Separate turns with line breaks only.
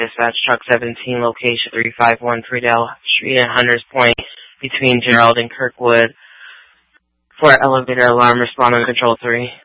dispatch truck 17, location 351 Friedel Street in Hunters Point between Gerald and Kirkwood. For elevator alarm, respond on control 3.